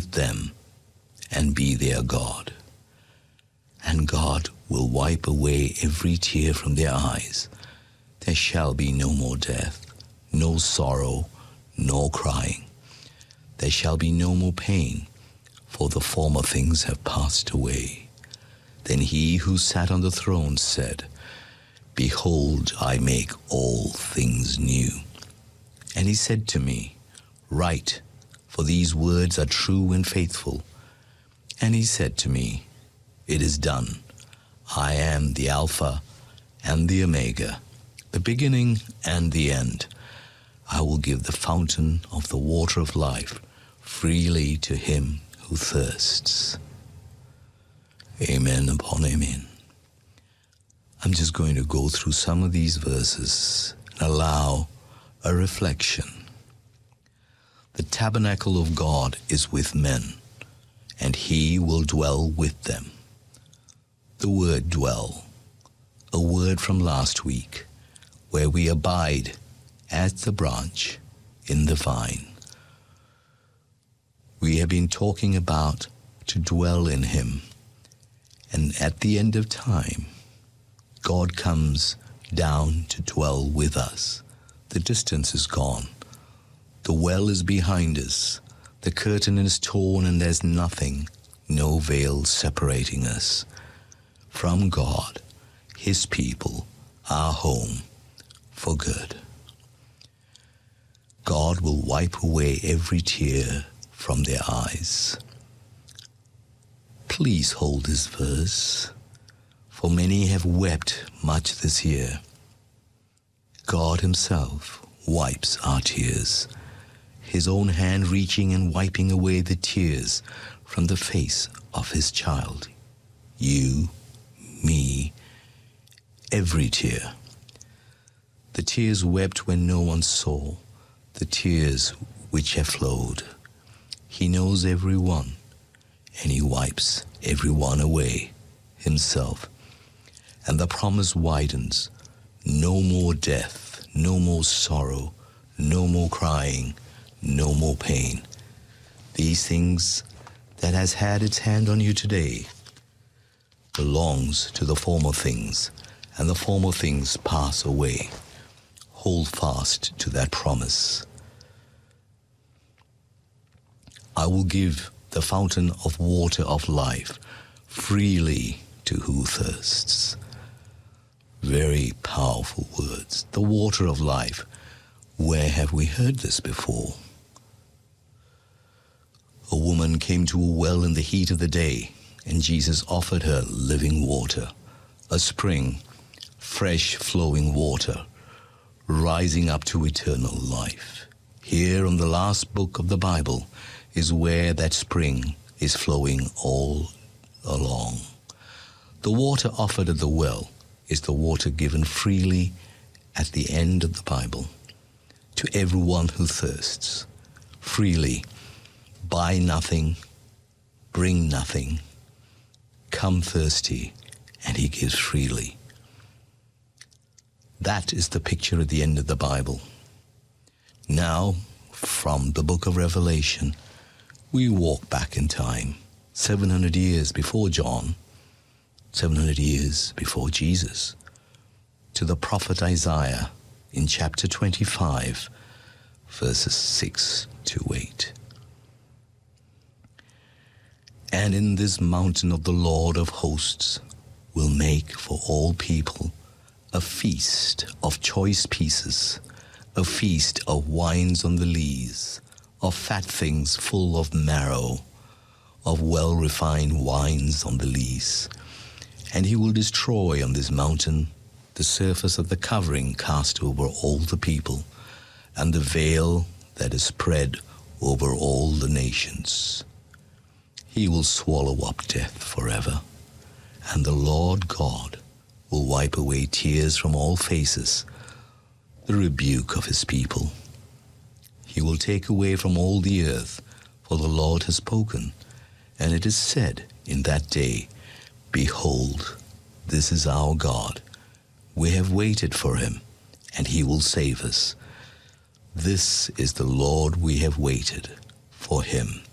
with them and be their God. And God will wipe away every tear from their eyes. There shall be no more death, no sorrow, nor crying. There shall be no more pain, for the former things have passed away. Then he who sat on the throne said, Behold, I make all things new. And he said to me, Write, for these words are true and faithful. And he said to me, It is done. I am the Alpha and the Omega, the beginning and the end. I will give the fountain of the water of life freely to him who thirsts. Amen upon amen. I'm just going to go through some of these verses and allow a reflection. The tabernacle of God is with men, and he will dwell with them. The word dwell, a word from last week, where we abide as the branch in the vine. We have been talking about to dwell in him, and at the end of time, God comes down to dwell with us. The distance is gone. The well is behind us. The curtain is torn, and there's nothing, no veil separating us from God, his people, our home, for good. God will wipe away every tear from their eyes. Please hold this verse, for many have wept much this year. God himself wipes our tears, his own hand reaching and wiping away the tears from the face of his child. You, me, every tear. The tears wept when no one saw, the tears which have flowed. He knows every one, and he wipes every one away himself. And the promise widens. No more death, no more sorrow, no more crying, no more pain. These things that has had its hand on you today belongs to the former things, and the former things pass away. Hold fast to that promise. I will give the fountain of water of life freely to who thirsts. Very powerful words. The water of life. Where have we heard this before? A woman came to a well in the heat of the day, and Jesus offered her living water, a spring, fresh flowing water, rising up to eternal life. Here in the last book of the Bible is where that spring is flowing all along. The water offered at the well is the water given freely at the end of the Bible to everyone who thirsts. Freely, buy nothing, bring nothing, come thirsty, and he gives freely. That is the picture at the end of the Bible. Now, from the book of Revelation, we walk back in time, 700 years before John, 700 years before Jesus, to the prophet Isaiah in chapter 25, verses 6 to 8. And in this mountain of the Lord of hosts will make for all people a feast of choice pieces, a feast of wines on the lees, of fat things full of marrow, of well-refined wines on the lees. And he will destroy on this mountain the surface of the covering cast over all the people, and the veil that is spread over all the nations. He will swallow up death forever, and the Lord God will wipe away tears from all faces, the rebuke of his people. He will take away from all the earth, for the Lord has spoken. And it is said in that day, Behold, this is our God. We have waited for him, and he will save us. This is the Lord, we have waited for him.